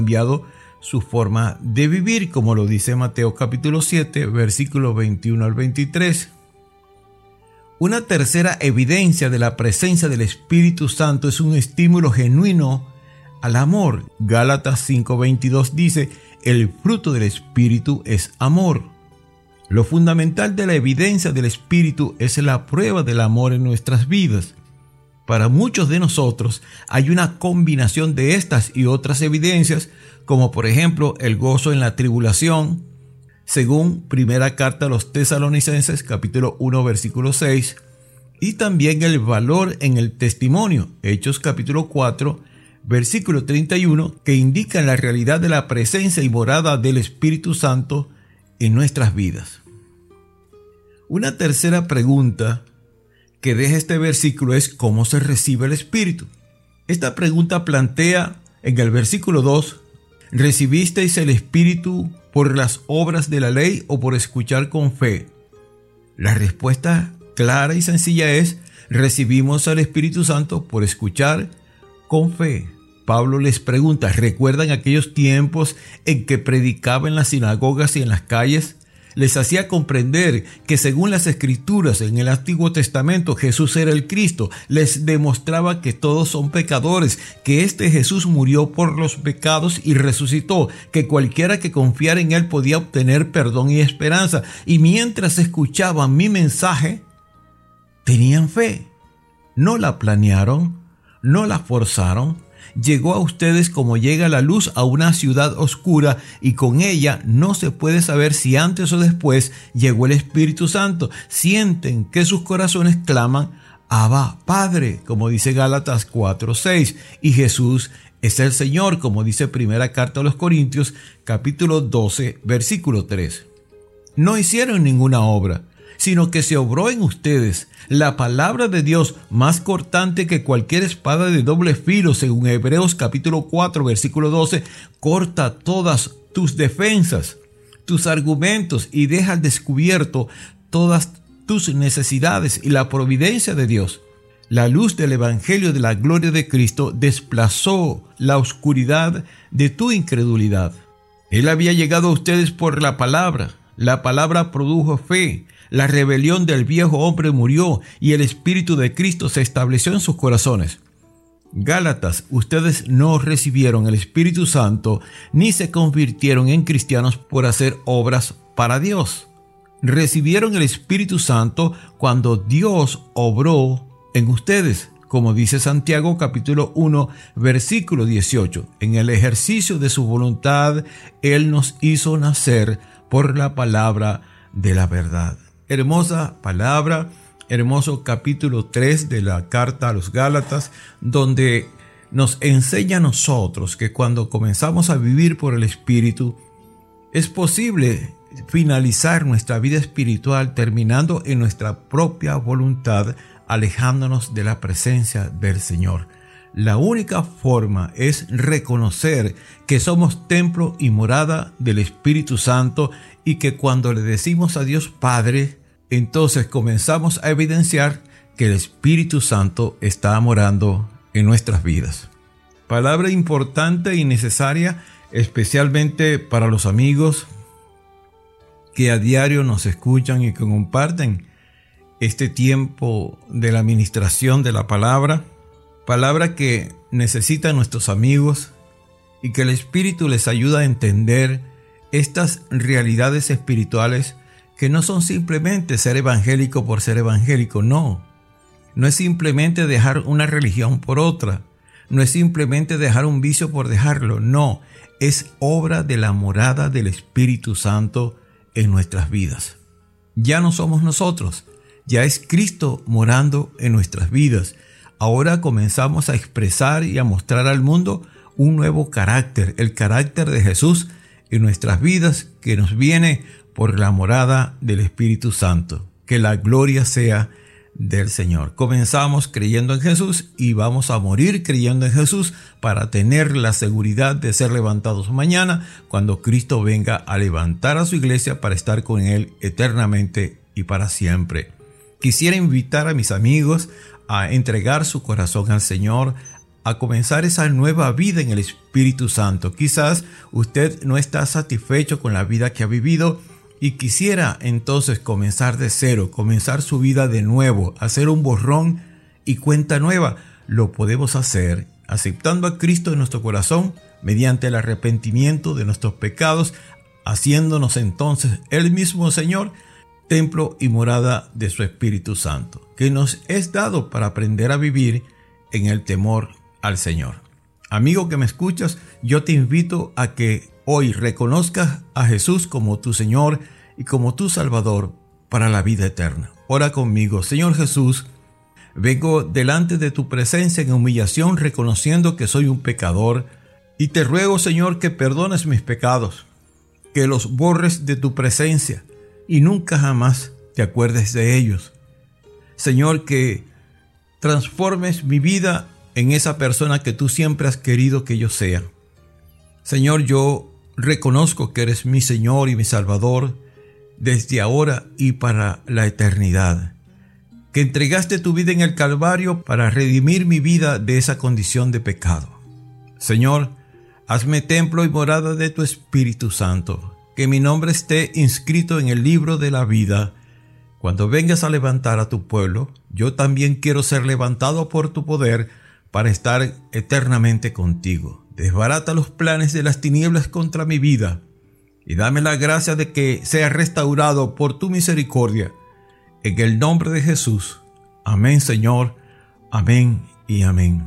cambiado su forma de vivir, como lo dice Mateo capítulo 7, versículos 21 al 23. Una tercera evidencia de la presencia del Espíritu Santo es un estímulo genuino al amor. Gálatas 5:22 dice: el fruto del Espíritu es amor. Lo fundamental de la evidencia del Espíritu es la prueba del amor en nuestras vidas. Para muchos de nosotros hay una combinación de estas y otras evidencias, como por ejemplo el gozo en la tribulación, según primera carta a los Tesalonicenses capítulo 1 versículo 6, y también el valor en el testimonio, Hechos capítulo 4 versículo 31, que indican la realidad de la presencia y morada del Espíritu Santo en nuestras vidas. Una tercera pregunta que deja este versículo es: ¿cómo se recibe el Espíritu? Esta pregunta plantea en el versículo 2: ¿recibisteis el Espíritu por las obras de la ley o por escuchar con fe? La respuesta clara y sencilla es: recibimos al Espíritu Santo por escuchar con fe. Pablo les pregunta: ¿recuerdan aquellos tiempos en que predicaba en las sinagogas y en las calles? Les hacía comprender que según las Escrituras en el Antiguo Testamento Jesús era el Cristo. Les demostraba que todos son pecadores, que este Jesús murió por los pecados y resucitó, que cualquiera que confiara en él podía obtener perdón y esperanza. Y mientras escuchaban mi mensaje, tenían fe. No la planearon, no la forzaron. Llegó a ustedes como llega la luz a una ciudad oscura, y con ella no se puede saber si antes o después llegó el Espíritu Santo. Sienten que sus corazones claman: Abba, Padre, como dice Gálatas 4:6, y Jesús es el Señor, como dice primera carta a los Corintios capítulo 12 versículo 3. No hicieron ninguna obra, sino que se obró en ustedes la palabra de Dios, más cortante que cualquier espada de doble filo, según Hebreos capítulo 4 versículo 12, corta todas tus defensas, tus argumentos, y deja al descubierto todas tus necesidades y la providencia de Dios. La luz del Evangelio de la gloria de Cristo desplazó la oscuridad de tu incredulidad. Él había llegado a ustedes por la palabra. La palabra produjo fe. La rebelión del viejo hombre murió y el Espíritu de Cristo se estableció en sus corazones. Gálatas, ustedes no recibieron el Espíritu Santo ni se convirtieron en cristianos por hacer obras para Dios. Recibieron el Espíritu Santo cuando Dios obró en ustedes, como dice Santiago capítulo 1 versículo 18. En el ejercicio de su voluntad, Él nos hizo nacer por la palabra de la verdad. Hermosa palabra, hermoso capítulo 3 de la carta a los Gálatas, donde nos enseña a nosotros que cuando comenzamos a vivir por el Espíritu, es posible finalizar nuestra vida espiritual terminando en nuestra propia voluntad, alejándonos de la presencia del Señor. La única forma es reconocer que somos templo y morada del Espíritu Santo, y que cuando le decimos a Dios Padre, entonces comenzamos a evidenciar que el Espíritu Santo está morando en nuestras vidas. Palabra importante y necesaria, especialmente para los amigos que a diario nos escuchan y que comparten este tiempo de la administración de la palabra. Palabra que necesitan nuestros amigos, y que el Espíritu les ayuda a entender estas realidades espirituales, que no son simplemente ser evangélico por ser evangélico. No es simplemente dejar una religión por otra, no es simplemente dejar un vicio por dejarlo. No, es obra de la morada del Espíritu Santo en nuestras vidas. Ya no somos nosotros, ya es Cristo morando en nuestras vidas. Ahora comenzamos a expresar y a mostrar al mundo un nuevo carácter, el carácter de Jesús en nuestras vidas, que nos viene por la morada del Espíritu Santo. Que la gloria sea del Señor. Comenzamos creyendo en Jesús y vamos a morir creyendo en Jesús para tener la seguridad de ser levantados mañana cuando Cristo venga a levantar a su iglesia para estar con Él eternamente y para siempre. Quisiera invitar a mis amigos a entregar su corazón al Señor, a comenzar esa nueva vida en el Espíritu Santo. Quizás usted no está satisfecho con la vida que ha vivido y quisiera entonces comenzar de cero, comenzar su vida de nuevo, hacer un borrón y cuenta nueva. Lo podemos hacer aceptando a Cristo en nuestro corazón mediante el arrepentimiento de nuestros pecados, haciéndonos entonces Él mismo, Señor, templo y morada de su Espíritu Santo, que nos es dado para aprender a vivir en el temor al Señor. Amigo que me escuchas, yo te invito a que hoy reconozcas a Jesús como tu Señor y como tu Salvador para la vida eterna. Ora conmigo. Señor Jesús, vengo delante de tu presencia en humillación, reconociendo que soy un pecador, y te ruego, Señor, que perdones mis pecados, que los borres de tu presencia y nunca jamás te acuerdes de ellos. Señor, que transformes mi vida en esa persona que tú siempre has querido que yo sea. Señor, yo reconozco que eres mi Señor y mi Salvador desde ahora y para la eternidad. Que entregaste tu vida en el Calvario para redimir mi vida de esa condición de pecado. Señor, hazme templo y morada de tu Espíritu Santo. Que mi nombre esté inscrito en el libro de la vida. Cuando vengas a levantar a tu pueblo, yo también quiero ser levantado por tu poder para estar eternamente contigo. Desbarata los planes de las tinieblas contra mi vida y dame la gracia de que sea restaurado por tu misericordia. En el nombre de Jesús. Amén, Señor. Amén y amén.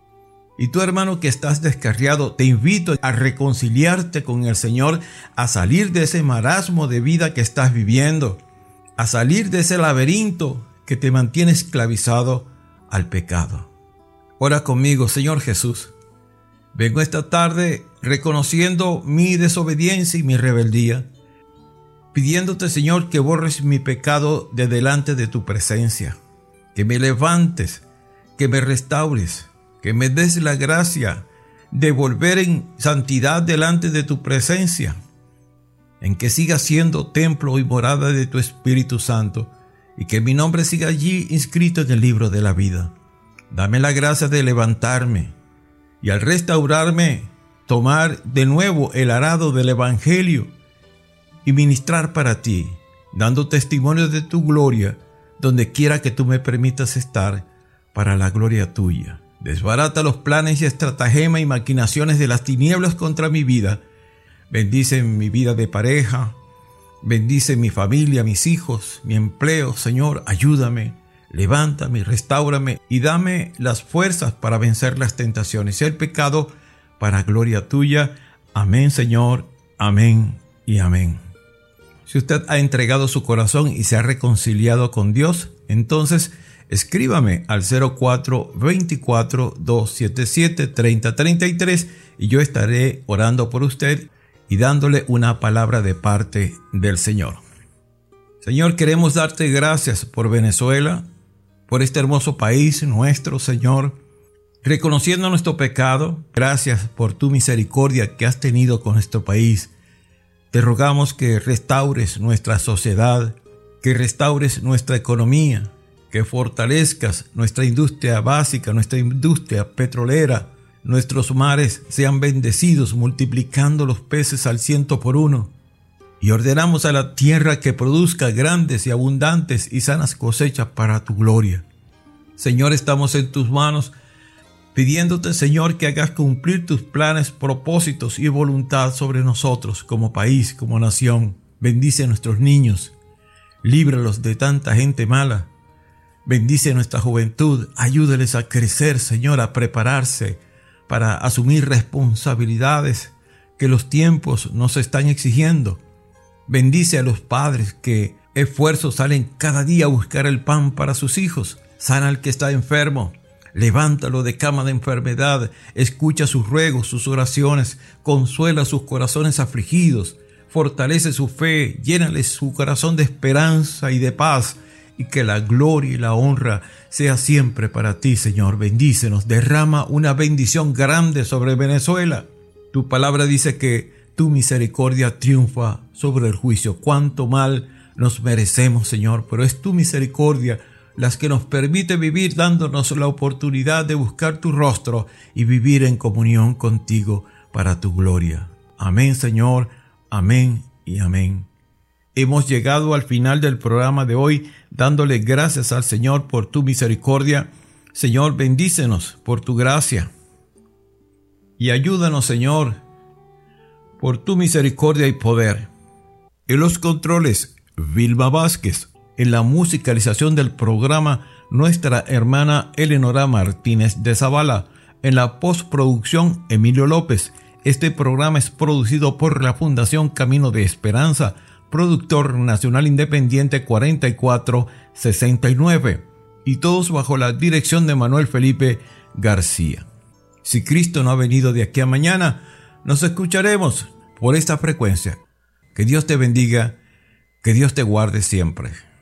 Y tú, hermano, que estás descarriado, te invito a reconciliarte con el Señor, a salir de ese marasmo de vida que estás viviendo, a salir de ese laberinto que te mantiene esclavizado al pecado. Ora conmigo. Señor Jesús, vengo esta tarde reconociendo mi desobediencia y mi rebeldía, pidiéndote, Señor, que borres mi pecado de delante de tu presencia, que me levantes, que me restaures, que me des la gracia de volver en santidad delante de tu presencia, en que siga siendo templo y morada de tu Espíritu Santo, y que mi nombre siga allí inscrito en el libro de la vida. Dame la gracia de levantarme y al restaurarme, tomar de nuevo el arado del Evangelio y ministrar para ti, dando testimonio de tu gloria donde quiera que tú me permitas estar para la gloria tuya. Desbarata los planes y estratagemas y maquinaciones de las tinieblas contra mi vida. Bendice mi vida de pareja, bendice mi familia, mis hijos, mi empleo. Señor, ayúdame, levántame, restáurame y dame las fuerzas para vencer las tentaciones y el pecado para gloria tuya. Amén, Señor. Amén y amén. Si usted ha entregado su corazón y se ha reconciliado con Dios, entonces escríbame al 04-24-277-3033 y yo estaré orando por usted y dándole una palabra de parte del Señor. Señor, queremos darte gracias por Venezuela, por este hermoso país nuestro, Señor, reconociendo nuestro pecado. Gracias por tu misericordia que has tenido con nuestro país. Te rogamos que restaures nuestra sociedad, que restaures nuestra economía, que fortalezcas nuestra industria básica, nuestra industria petrolera. Nuestros mares sean bendecidos, multiplicando los peces al 100 por 1. Y ordenamos a la tierra que produzca grandes y abundantes y sanas cosechas para tu gloria. Señor, estamos en tus manos, pidiéndote, Señor, que hagas cumplir tus planes, propósitos y voluntad sobre nosotros como país, como nación. Bendice a nuestros niños, líbralos de tanta gente mala. Bendice a nuestra juventud, ayúdales a crecer, Señor, a prepararse para asumir responsabilidades que los tiempos nos están exigiendo. Bendice a los padres que esfuerzos salen cada día a buscar el pan para sus hijos. Sana al que está enfermo, levántalo de cama de enfermedad, escucha sus ruegos, sus oraciones, consuela sus corazones afligidos, fortalece su fe, llénales su corazón de esperanza y de paz, y que la gloria y la honra sea siempre para ti, Señor. Bendícenos, derrama una bendición grande sobre Venezuela. Tu palabra dice que tu misericordia triunfa sobre el juicio. Cuánto mal nos merecemos, Señor, pero es tu misericordia las que nos permite vivir dándonos la oportunidad de buscar tu rostro y vivir en comunión contigo para tu gloria. Amén, Señor, amén y amén. Hemos llegado al final del programa de hoy, dándole gracias al Señor por tu misericordia. Señor, bendícenos por tu gracia y ayúdanos, Señor, por tu misericordia y poder. En los controles, Vilma Vázquez. En la musicalización del programa, nuestra hermana Eleonora Martínez de Zavala. En la postproducción, Emilio López. Este programa es producido por la Fundación Camino de Esperanza, productor nacional independiente 4469, y todos bajo la dirección de Manuel Felipe García. Si Cristo no ha venido de aquí a mañana, nos escucharemos por esta frecuencia. Que Dios te bendiga, que Dios te guarde siempre.